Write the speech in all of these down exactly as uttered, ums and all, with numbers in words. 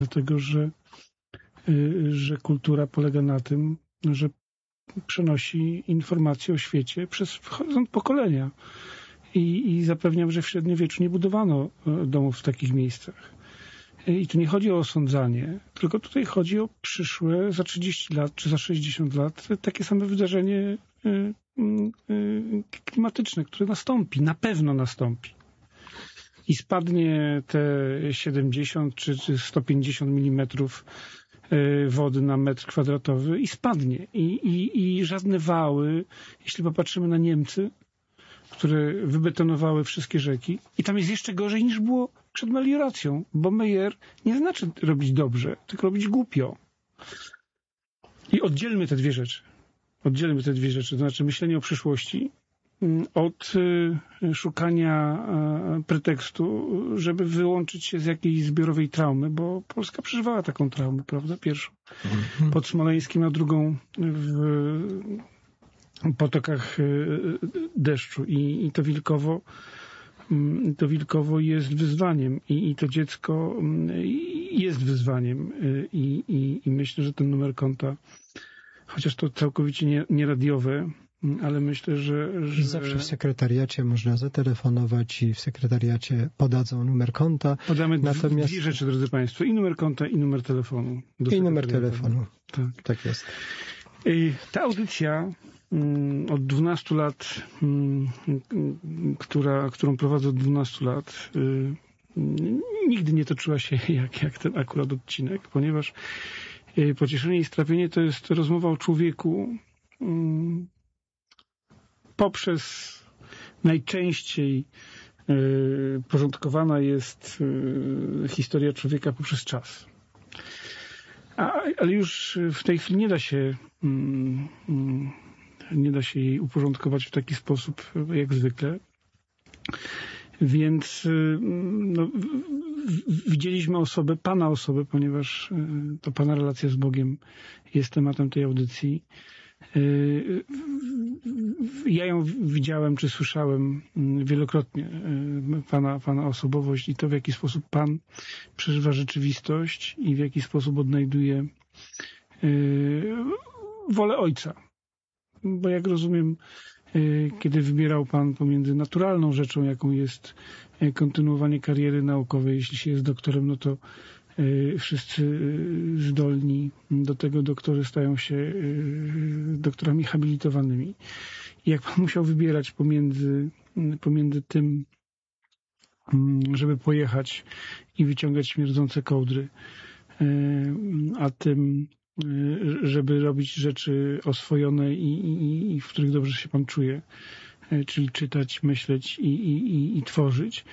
Dlatego, że, że kultura polega na tym, że przenosi informacje o świecie przez horyzont pokolenia. I, I zapewniam, że w średniowieczu nie budowano domów w takich miejscach. I tu nie chodzi o osądzanie, tylko tutaj chodzi o przyszłe za trzydzieści lat czy za sześćdziesiąt lat takie same wydarzenie klimatyczne, które nastąpi, na pewno nastąpi. I spadnie te siedemdziesiąt czy sto pięćdziesiąt milimetrów wody na metr kwadratowy i spadnie. I, i, i żadne wały, jeśli popatrzymy na Niemcy, które wybetonowały wszystkie rzeki, i tam jest jeszcze gorzej niż było przed melioracją, bo mejer nie znaczy robić dobrze, tylko robić głupio. I oddzielmy te dwie rzeczy. Oddzielmy te dwie rzeczy, to znaczy myślenie o przyszłości od szukania pretekstu, żeby wyłączyć się z jakiejś zbiorowej traumy, bo Polska przeżywała taką traumę, prawda? Pierwszą pod Smoleńskim, a drugą w potokach deszczu. I, i to Wilkowo to Wilkowo jest wyzwaniem i, i to dziecko jest wyzwaniem i, i, i myślę, że ten numer konta, chociaż to całkowicie nie, nie radiowe, ale myślę, że, że... Zawsze w sekretariacie można zatelefonować i w sekretariacie podadzą numer konta. Podamy Natomiast... dwie rzeczy, drodzy Państwo, i numer konta, i numer telefonu. I numer telefonu. Tak. Tak jest. I ta audycja od dwunastu lat, która, którą prowadzę od dwunastu lat, nigdy nie toczyła się jak, jak ten akurat odcinek, ponieważ Pocieszenie i strapienie to jest rozmowa o człowieku poprzez najczęściej porządkowana jest historia człowieka poprzez czas. A, ale już w tej chwili nie da się nie da się jej uporządkować w taki sposób jak zwykle. Więc no, widzieliśmy osobę, Pana osobę, ponieważ to Pana relacja z Bogiem jest tematem tej audycji. Ja ją widziałem, czy słyszałem wielokrotnie, Pana, Pana osobowość i to, w jaki sposób Pan przeżywa rzeczywistość i w jaki sposób odnajduje wolę Ojca. Bo jak rozumiem, kiedy wybierał Pan pomiędzy naturalną rzeczą, jaką jest kontynuowanie kariery naukowej, jeśli się jest doktorem, no to wszyscy zdolni do tego doktory stają się doktorami habilitowanymi. I jak Pan musiał wybierać pomiędzy, pomiędzy tym, żeby pojechać i wyciągać śmierdzące kołdry, a tym, żeby robić rzeczy oswojone i, i, i w których dobrze się Pan czuje, czyli czytać, myśleć i, i, i, i tworzyć.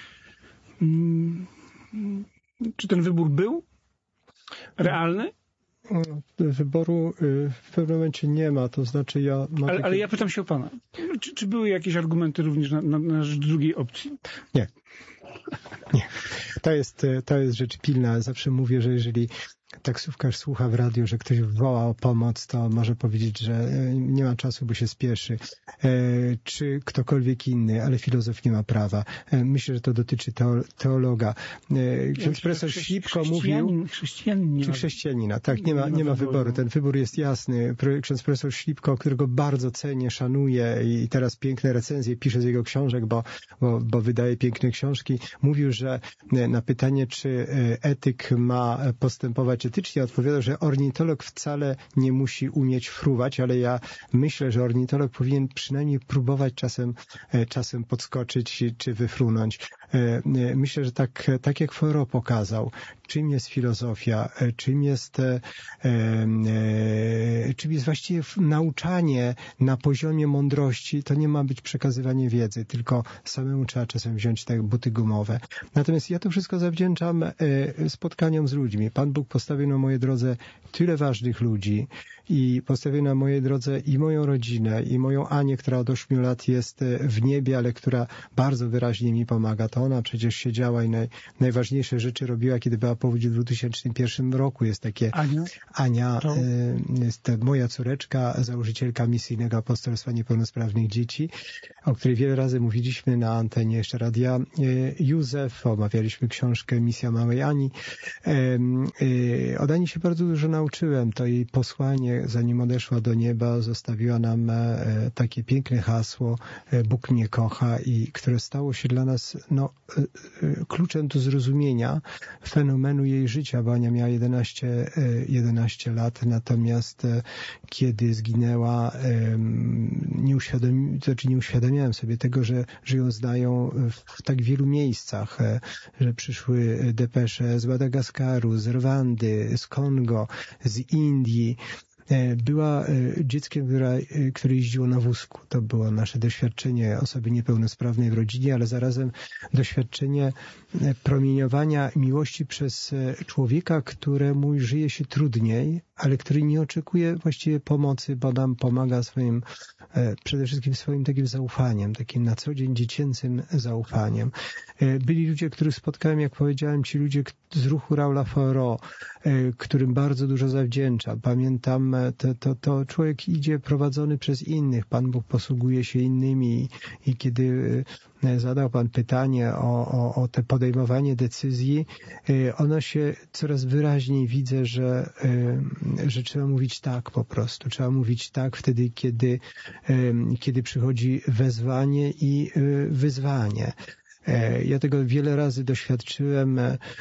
Czy ten wybór był realny? Wyboru w pewnym momencie nie ma, to znaczy ja... Ale, takie... ale ja pytam się o Pana. Czy, czy były jakieś argumenty również na, na, na rzecz drugiej opcji? Nie. Nie. To jest, to jest rzecz pilna. Zawsze mówię, że jeżeli taksówkarz słucha w radiu, że ktoś woła o pomoc, to może powiedzieć, że nie ma czasu, bo się spieszy. E, czy ktokolwiek inny, ale filozof nie ma prawa. E, myślę, że to dotyczy teologa. E, ksiądz profesor Ślipko mówił... Chrześcijanin czy chrześcijanina. Tak, nie ma, nie ma wyboru. Ten wybór jest jasny. Ksiądz profesor Ślipko, którego bardzo cenię, szanuję i teraz piękne recenzje pisze z jego książek, bo, bo, bo wydaje piękne książki, mówił, że na pytanie, czy etyk ma postępować etycznie, odpowiadał, że ornitolog wcale nie musi umieć fruwać, ale ja myślę, że ornitolog powinien przynajmniej próbować czasem, czasem podskoczyć czy wyfrunąć. Myślę, że tak, tak jak Thoreau pokazał, czym jest filozofia, czym jest, czym jest właściwie nauczanie na poziomie mądrości, to nie ma być przekazywanie wiedzy, tylko samemu trzeba czasem wziąć te buty gumowe. Natomiast ja to wszystko zawdzięczam spotkaniom z ludźmi. Pan Bóg postawił postawił na mojej drodze tyle ważnych ludzi i postawił na mojej drodze i moją rodzinę, i moją Anię, która od ośmiu lat jest w niebie, ale która bardzo wyraźnie mi pomaga. To ona przecież siedziała i naj, najważniejsze rzeczy robiła, kiedy była powódź w dwa tysiące pierwszym roku. Jest takie Ania, Ania to... jest moja córeczka, założycielka Misyjnego Apostolstwa Niepełnosprawnych Dzieci, o której wiele razy mówiliśmy na antenie jeszcze radia Józef, omawialiśmy książkę Misja Małej Ani. Od Ani się bardzo dużo nauczyłem. To jej posłanie, zanim odeszła do nieba, zostawiła nam takie piękne hasło Bóg mnie kocha, i które stało się dla nas no, kluczem do zrozumienia fenomenu jej życia, bo Ania miała jedenaście, jedenaście lat, natomiast kiedy zginęła, nie, uświadomi, to znaczy nie uświadamiałem sobie tego, że, że ją znają w tak wielu miejscach, że przyszły depesze z Madagaskaru, z Rwandy, z Kongo, z Indii. Była dzieckiem, która, które jeździło na wózku. To było nasze doświadczenie osoby niepełnosprawnej w rodzinie, ale zarazem doświadczenie promieniowania miłości przez człowieka, któremu żyje się trudniej, ale który nie oczekuje właściwie pomocy, bo nam pomaga swoim, przede wszystkim swoim takim zaufaniem, takim na co dzień dziecięcym zaufaniem. Byli ludzie, których spotkałem, jak powiedziałem, ci ludzie z ruchu Raula Faurot, którym bardzo dużo zawdzięczam. Pamiętam, to, to, to człowiek idzie prowadzony przez innych. Pan Bóg posługuje się innymi i kiedy zadał Pan pytanie o, o, o te podejmowanie decyzji, ono się coraz wyraźniej widzę, że, że trzeba mówić tak po prostu. Trzeba mówić tak wtedy, kiedy, kiedy przychodzi wezwanie i wyzwanie. Ja tego wiele razy doświadczyłem.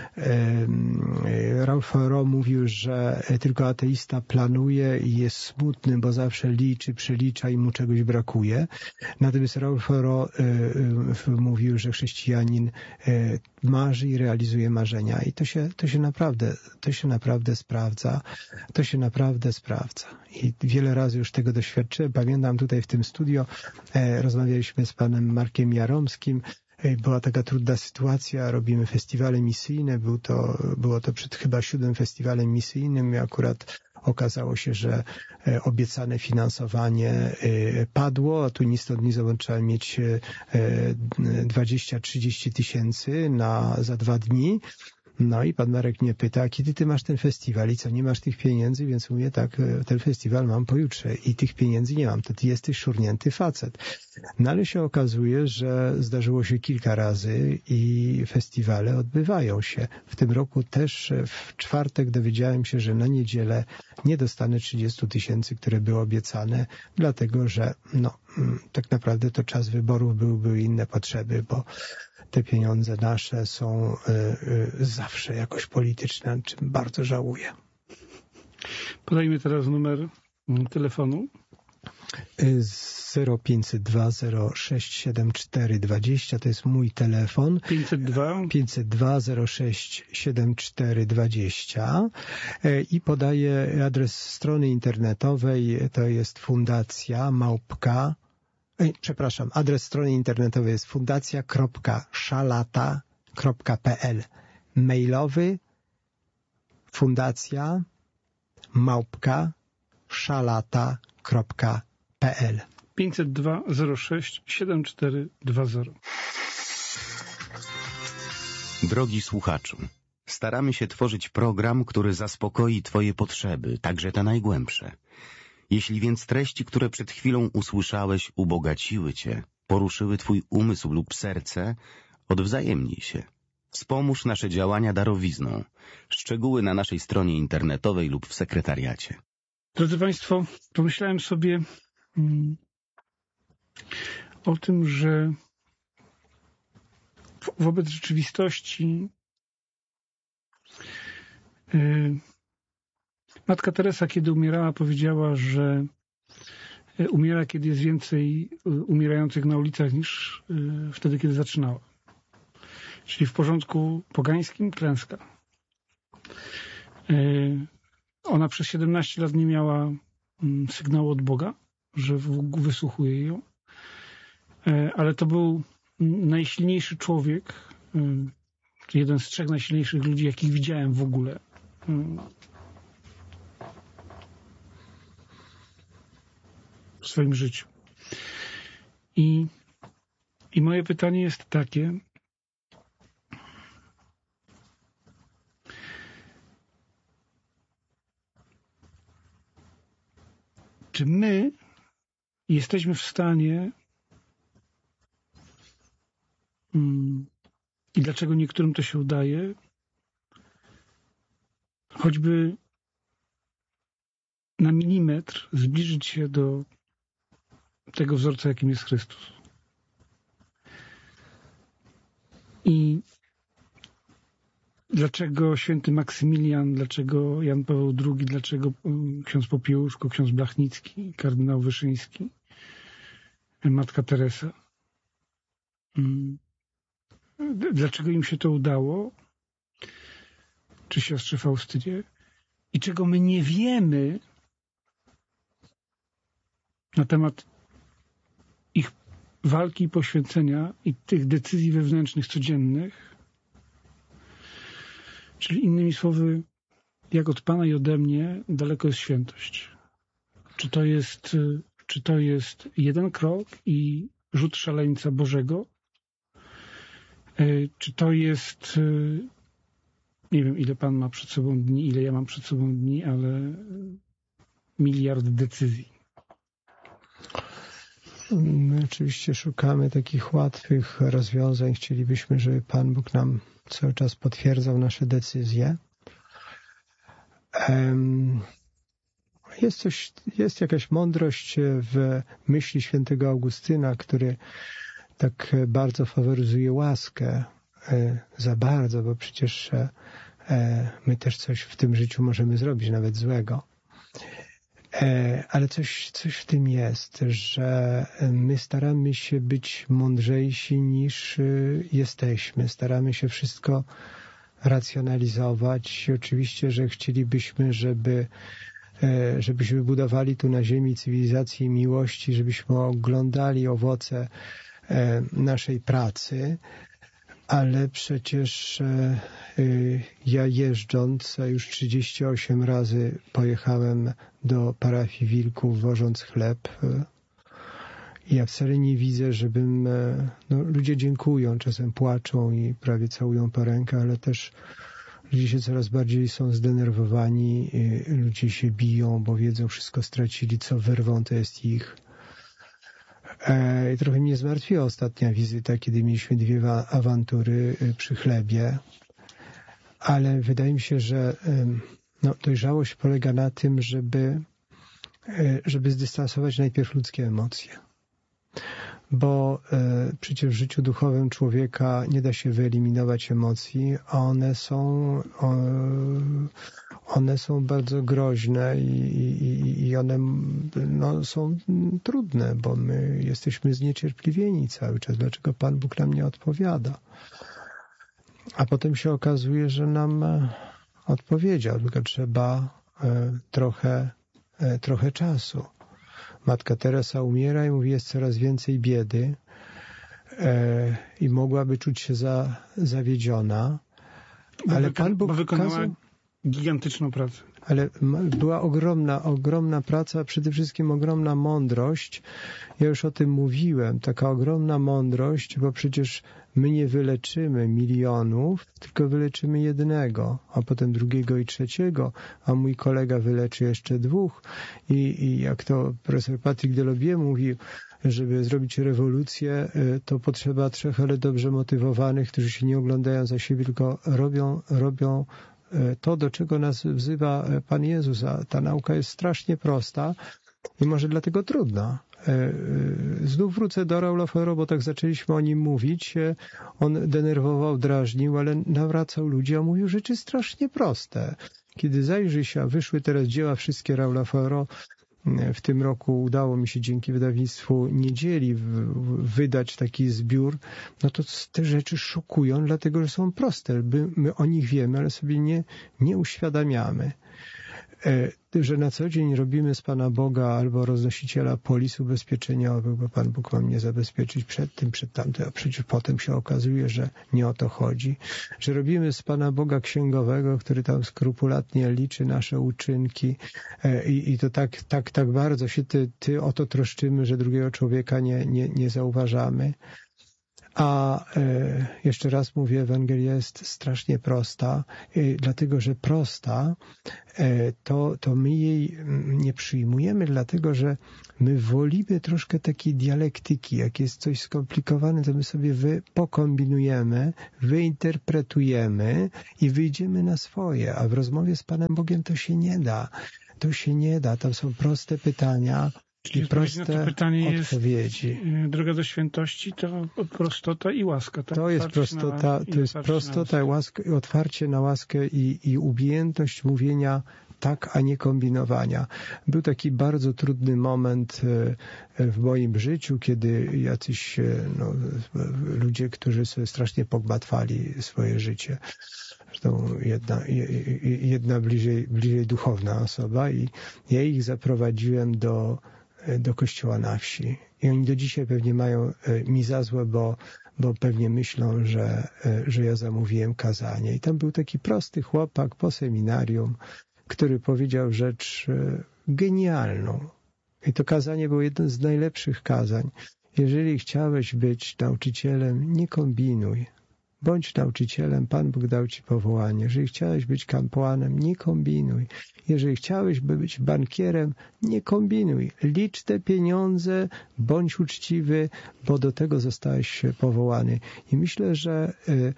Raul Faurot mówił, że tylko ateista planuje i jest smutny, bo zawsze liczy, przelicza i mu czegoś brakuje. Natomiast Raul Faurot mówił, że chrześcijanin marzy i realizuje marzenia. I to się, to się naprawdę, to się naprawdę sprawdza. To się naprawdę sprawdza. I wiele razy już tego doświadczyłem. Pamiętam tutaj w tym studio rozmawialiśmy z panem Markiem Jaromskim. Była taka trudna sytuacja, robimy festiwale misyjne, był to, było to przed chyba siódmym festiwalem misyjnym i akurat okazało się, że obiecane finansowanie padło, a tu ni stąd ni zowąd trzeba mieć dwadzieścia trzydzieści tysięcy na, za dwa dni. No i pan Marek mnie pyta, kiedy ty masz ten festiwal i co, nie masz tych pieniędzy? Więc mówię, tak, ten festiwal mam pojutrze i tych pieniędzy nie mam, to ty jesteś szurnięty facet. No ale się okazuje, że zdarzyło się kilka razy i festiwale odbywają się. W tym roku też w czwartek dowiedziałem się, że na niedzielę nie dostanę trzydzieści tysięcy, które były obiecane, dlatego że no, tak naprawdę to czas wyborów, byłyby inne potrzeby, bo te pieniądze nasze są y, y, zawsze jakoś polityczne, czym bardzo żałuję. Podajmy teraz numer telefonu. zero pięćset dwa zero sześć siedem cztery dwadzieścia to jest mój telefon. pięćset dwa pięćset dwa zero sześć siedem cztery dwadzieścia i podaję adres strony internetowej, to jest fundacja małpka Przepraszam, adres strony internetowej jest fundacja kropka szalata kropka p l. Mailowy fundacja małpka szalata kropka p l. pięćset dwa zero sześć siedem cztery dwa zero. Drogi słuchaczu, staramy się tworzyć program, który zaspokoi Twoje potrzeby, także te najgłębsze. Jeśli więc treści, które przed chwilą usłyszałeś, ubogaciły Cię, poruszyły Twój umysł lub serce, odwzajemnij się. Wspomóż nasze działania darowizną. Szczegóły na naszej stronie internetowej lub w sekretariacie. Drodzy Państwo, pomyślałem sobie mm, o tym, że wobec rzeczywistości yy, Matka Teresa, kiedy umierała, powiedziała, że umiera, kiedy jest więcej umierających na ulicach niż wtedy, kiedy zaczynała. Czyli w porządku pogańskim klęska. Ona przez siedemnaście lat nie miała sygnału od Boga, że wysłuchuje ją. Ale to był najsilniejszy człowiek, jeden z trzech najsilniejszych ludzi, jakich widziałem w ogóle. w swoim życiu. I, i moje pytanie jest takie, czy my jesteśmy w stanie hmm, i dlaczego niektórym to się udaje, choćby na milimetr zbliżyć się do tego wzorca, jakim jest Chrystus. I dlaczego święty Maksymilian, dlaczego Jan Paweł drugi, dlaczego ksiądz Popiełuszko, ksiądz Blachnicki, kardynał Wyszyński, matka Teresa. Dlaczego im się to udało? Czy siostrze Faustynie? I czego my nie wiemy na temat ich walki i poświęcenia i tych decyzji wewnętrznych codziennych? Czyli innymi słowy, jak od Pana i ode mnie daleko jest świętość. Czy to jest, czy to jest jeden krok i rzut szaleńca Bożego? Czy to jest, nie wiem, ile Pan ma przed sobą dni, ile ja mam przed sobą dni, ale miliard decyzji. My oczywiście szukamy takich łatwych rozwiązań. Chcielibyśmy, żeby Pan Bóg nam cały czas potwierdzał nasze decyzje. Jest coś, jest jakaś mądrość w myśli świętego Augustyna, który tak bardzo faworyzuje łaskę. Za bardzo, bo przecież my też coś w tym życiu możemy zrobić, nawet złego. Ale coś, coś w tym jest, że my staramy się być mądrzejsi niż jesteśmy. Staramy się wszystko racjonalizować. Oczywiście, że chcielibyśmy, żeby, żebyśmy budowali tu na ziemi cywilizację miłości, żebyśmy oglądali owoce naszej pracy, ale przecież ja jeżdżąc, a już trzydzieści osiem razy pojechałem do parafii Wilków, wożąc chleb. Ja wcale nie widzę, żebym... No, ludzie dziękują, czasem płaczą i prawie całują po rękę, ale też ludzie się coraz bardziej są zdenerwowani, ludzie się biją, bo wiedzą, wszystko stracili, co wyrwą, to jest ich. I trochę mnie zmartwiła ostatnia wizyta, kiedy mieliśmy dwie awantury przy chlebie, ale wydaje mi się, że no, dojrzałość polega na tym, żeby, żeby zdystansować najpierw ludzkie emocje. Bo e, przecież w życiu duchowym człowieka nie da się wyeliminować emocji, a one są, o, one są bardzo groźne i, i, i one no, są trudne, bo my jesteśmy zniecierpliwieni cały czas. Dlaczego Pan Bóg nam nie odpowiada? A potem się okazuje, że nam odpowiedział, tylko trzeba e, trochę, e, trochę czasu. Matka Teresa umiera i mówi, jest coraz więcej biedy e, i mogłaby czuć się za, zawiedziona, bo ale wyko- Pan Bóg bo wykonała kazał, gigantyczną pracę. ale była ogromna, ogromna praca, a przede wszystkim ogromna mądrość. Ja już o tym mówiłem, taka ogromna mądrość, bo przecież my nie wyleczymy milionów, tylko wyleczymy jednego, a potem drugiego i trzeciego, a mój kolega wyleczy jeszcze dwóch. I, i jak to profesor Patrick Delobie mówił, żeby zrobić rewolucję, to potrzeba trzech, ale dobrze motywowanych, którzy się nie oglądają za siebie, tylko robią, robią to, do czego nas wzywa Pan Jezus. A ta nauka jest strasznie prosta i może dlatego trudna. Znów wrócę do Raula Feueroa, bo tak zaczęliśmy o nim mówić. On denerwował, drażnił, ale nawracał ludzi, a mówił rzeczy strasznie proste. Kiedy zajrzy się, a wyszły teraz dzieła wszystkie Raula Feueroa, w tym roku udało mi się dzięki wydawnictwu Niedzieli wydać taki zbiór, no to te rzeczy szokują, dlatego że są proste. My o nich wiemy, ale sobie nie, nie uświadamiamy. że na co dzień robimy z Pana Boga albo roznosiciela polis ubezpieczeniowych, bo Pan Bóg ma mnie zabezpieczyć przed tym, przed tamtym, a przecież potem się okazuje, że nie o to chodzi. Że robimy z Pana Boga księgowego, który tam skrupulatnie liczy nasze uczynki i, i to tak, tak, tak bardzo się ty, ty o to troszczymy, że drugiego człowieka nie, nie, nie zauważamy. A e, jeszcze raz mówię, Ewangelia jest strasznie prosta, e, dlatego że prosta, e, to, to my jej nie przyjmujemy, dlatego że my wolimy troszkę takiej dialektyki. Jak jest coś skomplikowane, to my sobie wy pokombinujemy, wyinterpretujemy i wyjdziemy na swoje, a w rozmowie z Panem Bogiem to się nie da. To się nie da, tam są proste pytania, czyli i proste na to pytanie odpowiedzi. Jest, droga do świętości to prostota i łaska. Tak? To jest prostota, to jest prostota i łaska, otwarcie na łaskę i, i umiejętność mówienia tak, a nie kombinowania. Był taki bardzo trudny moment w moim życiu, kiedy jacyś no, ludzie, którzy sobie strasznie pogmatwali swoje życie. Zresztą jedna, jedna bliżej, bliżej duchowna osoba i ja ich zaprowadziłem do do kościoła na wsi. I oni do dzisiaj pewnie mają mi za złe, bo, bo pewnie myślą, że, że ja zamówiłem kazanie. I tam był taki prosty chłopak po seminarium, który powiedział rzecz genialną. I to kazanie było jedno z najlepszych kazań. Jeżeli chciałeś być nauczycielem, nie kombinuj. Bądź nauczycielem, Pan Bóg dał ci powołanie. Jeżeli chciałeś być kapłanem, nie kombinuj. Jeżeli chciałeś być bankierem, nie kombinuj. Licz te pieniądze, bądź uczciwy, bo do tego zostałeś powołany. I myślę, że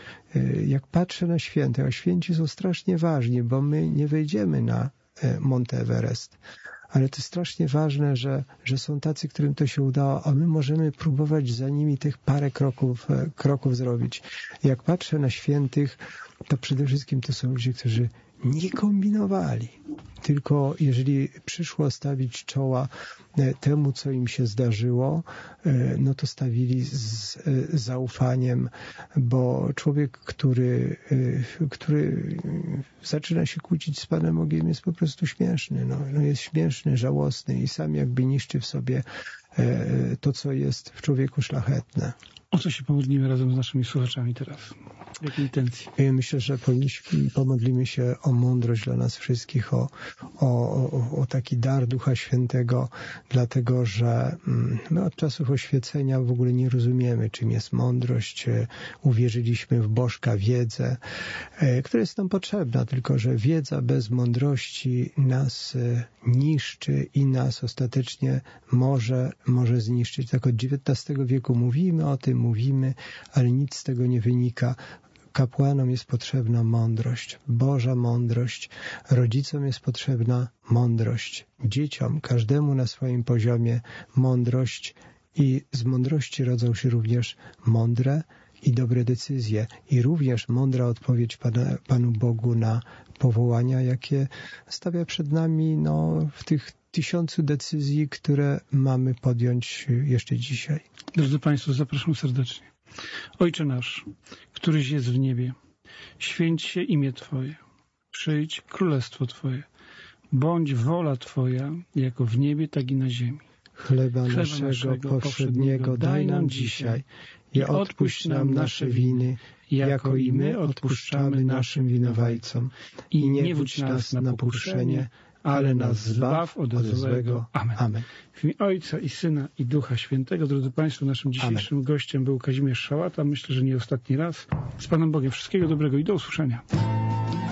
jak patrzę na świętych, a święci są strasznie ważni, bo my nie wejdziemy na Mount Everest. Ale to jest strasznie ważne, że, że są tacy, którym to się udało, a my możemy próbować za nimi tych parę kroków, kroków zrobić. Jak patrzę na świętych, to przede wszystkim to są ludzie, którzy nie kombinowali. Tylko jeżeli przyszło stawić czoła temu, co im się zdarzyło, no to stawili z zaufaniem, bo człowiek, który, który zaczyna się kłócić z Panem Bogiem, jest po prostu śmieszny. No, no jest śmieszny, żałosny i sam jakby niszczy w sobie to, co jest w człowieku szlachetne. O co się pomodlimy razem z naszymi słuchaczami teraz? W jakiej intencji? Myślę, że powinniśmy, pomodlimy się o mądrość dla nas wszystkich, o, o, o, o taki dar Ducha Świętego, dlatego że my od czasów oświecenia w ogóle nie rozumiemy, czym jest mądrość. Uwierzyliśmy w bożka wiedzę, która jest nam potrzebna, tylko że wiedza bez mądrości nas niszczy i nas ostatecznie może, może zniszczyć. Tak od dziewiętnastego wieku mówimy o tym, mówimy, ale nic z tego nie wynika. Kapłanom jest potrzebna mądrość, Boża mądrość. Rodzicom jest potrzebna mądrość. Dzieciom, każdemu na swoim poziomie mądrość i z mądrości rodzą się również mądre i dobre decyzje i również mądra odpowiedź Pana, Panu Bogu na powołania, jakie stawia przed nami no, w tych tysiącu decyzji, które mamy podjąć jeszcze dzisiaj. Drodzy Państwo, zapraszam serdecznie. Ojcze nasz, któryś jest w niebie, święć się imię Twoje, przyjdź królestwo Twoje, bądź wola Twoja, jako w niebie, tak i na ziemi. Chleba, Chleba naszego, naszego powszedniego daj nam dzisiaj i odpuść nam nasze winy, jako i my odpuszczamy naszym winowajcom. I nie wódź nas na pokuszenie, ale nas zbaw od złego. Amen. Amen. W imię Ojca i Syna i Ducha Świętego. Drodzy Państwo, naszym dzisiejszym Amen. Gościem był Kazimierz Szałata. Myślę, że nie ostatni raz. Z Panem Bogiem wszystkiego dobrego i do usłyszenia.